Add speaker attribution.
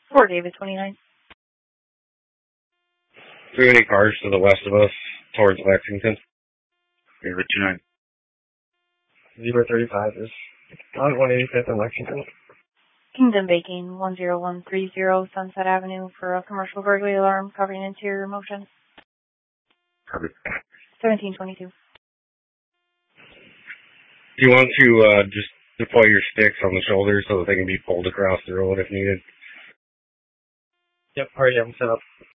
Speaker 1: For David 29.
Speaker 2: Do we have any cars to the west of us towards Lexington?
Speaker 3: David 29.
Speaker 4: 035 is on 185th and Lexington.
Speaker 1: Kingdom Baking 10130 Sunset Avenue for a commercial burglary alarm covering interior motion.
Speaker 3: Copy.
Speaker 1: 1722.
Speaker 2: Do you want to just deploy your sticks on the shoulders so that they can be pulled across the road if needed?
Speaker 4: Yep, already have them set up.